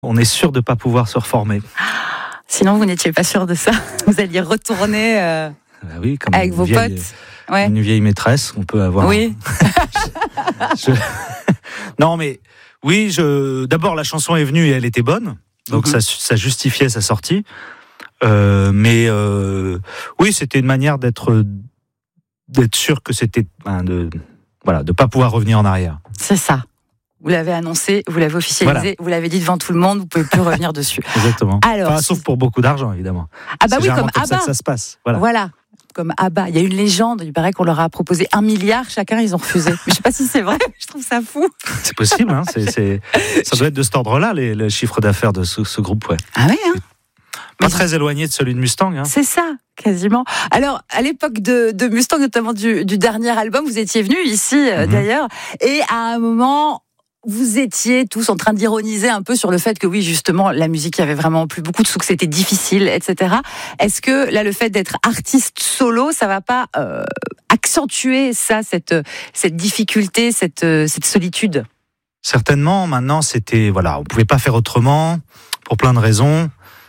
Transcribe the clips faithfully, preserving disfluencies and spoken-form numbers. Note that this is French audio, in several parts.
On est sûr de ne pas pouvoir se reformer. Sinon, vous n'étiez pas sûr de ça. Vous alliez retourner euh, bah oui, comme avec vos vieille, potes. Ouais. Une vieille maîtresse, on peut avoir. Oui. je... Non, mais oui, je... d'abord, la chanson est venue et elle était bonne. Donc, mm-hmm. ça, ça justifiait sa sortie. Euh, mais euh, oui, c'était une manière d'être, d'être sûr que c'était. Ben, de voilà, de ne pas pouvoir revenir en arrière. C'est ça. Vous l'avez annoncé, vous l'avez officialisé, voilà. Vous l'avez dit devant tout le monde, vous ne pouvez plus revenir dessus. Exactement. Alors, enfin, sauf pour beaucoup d'argent, évidemment. Ah bah c'est oui, comme, comme ABBA. ça que ça se passe. Voilà. voilà. Comme ABBA. Il y a une légende, il paraît qu'on leur a proposé un milliard, chacun, ils ont refusé. Mais je ne sais pas si c'est vrai, je trouve ça fou. C'est possible, hein, c'est, c'est... ça doit être de cet ordre-là, les, les chiffres d'affaires de ce, ce groupe. Ouais. Ah oui, hein. Pas très éloigné de celui de Mustang. Hein. C'est ça, quasiment. Alors, à l'époque de, de Mustang, notamment du, du dernier album, vous étiez venu ici, mm-hmm. d'ailleurs, et à un moment... Vous étiez tous en train d'ironiser un peu sur le fait que oui, justement, la musique, il y avait vraiment plus beaucoup de sous, que c'était difficile, et cetera. Est-ce que là, le fait d'être artiste solo, ça va pas euh, accentuer ça, cette cette difficulté, cette cette solitude ? Certainement. Maintenant, c'était voilà, on pouvait pas faire autrement pour plein de raisons.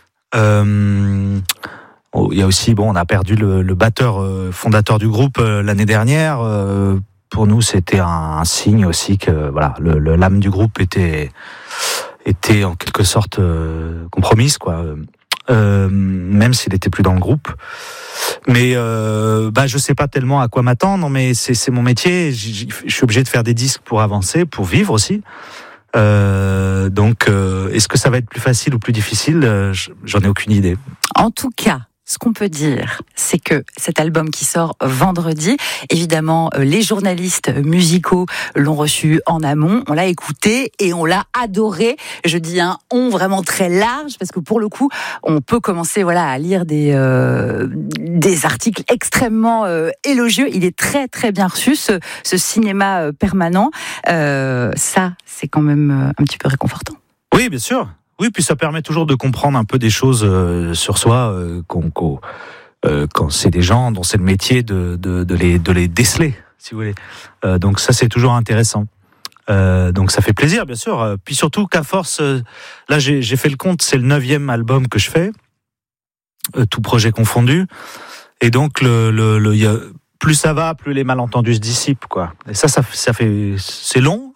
Euh, il y a aussi bon, on a perdu le, le batteur euh, fondateur du groupe euh, l'année dernière. Euh, Pour nous, c'était un, un signe aussi que voilà, le, le, l'âme du groupe était était en quelque sorte euh, compromise, quoi. Euh, même s'il était plus dans le groupe. Mais euh, bah, je sais pas tellement à quoi m'attendre. Mais c'est, c'est mon métier. Je suis obligé de faire des disques pour avancer, pour vivre aussi. Euh, donc, euh, est-ce que ça va être plus facile ou plus difficile ? J'en ai aucune idée. En tout cas. Ce qu'on peut dire, c'est que cet album qui sort vendredi, évidemment, les journalistes musicaux l'ont reçu en amont, on l'a écouté et on l'a adoré. Je dis un « on » vraiment très large, parce que pour le coup, on peut commencer voilà, à lire des, euh, des articles extrêmement euh, élogieux. Il est très très bien reçu, ce, ce cinéma permanent. Euh, ça, c'est quand même un petit peu réconfortant. Oui, bien sûr. Oui, puis ça permet toujours de comprendre un peu des choses euh, sur soi euh, qu'on, qu'on, euh, quand c'est des gens dont c'est le métier de, de, de, les, de les déceler, si vous voulez. Euh, donc ça, c'est toujours intéressant. Euh, donc ça fait plaisir, bien sûr. Puis surtout qu'à force, euh, là j'ai, j'ai fait le compte, c'est le neuvième album que je fais, euh, tout projet confondu. Et donc le, le, le, y a, plus ça va, plus les malentendus se dissipent, quoi. Et ça, ça, ça fait, c'est long,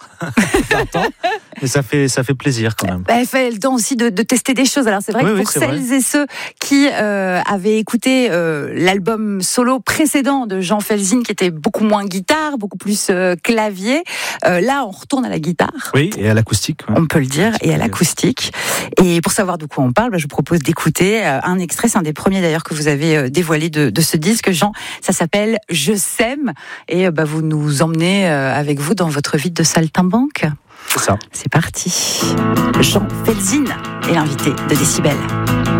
mais ça fait, ça fait plaisir quand même. Bah, il fait le temps aussi de, de tester des choses. Alors c'est vrai oui, que pour oui, celles vrai. et ceux qui euh, avaient écouté euh, l'album solo précédent de Jean Felzin, qui était beaucoup moins guitare, beaucoup plus euh, clavier, euh, là on retourne à la guitare. Oui, et à l'acoustique. Ouais. On peut le dire, et à l'acoustique. Et pour savoir de quoi on parle, bah, je vous propose d'écouter euh, un extrait, c'est un des premiers d'ailleurs que vous avez euh, dévoilé de, de ce disque, Jean. Ça s'appelle Je sème, et bah, vous nous emmenez euh, avec vous dans votre vie de saltimbanque. C'est ça. C'est parti. Jean Felzin est l'invité de Décibel.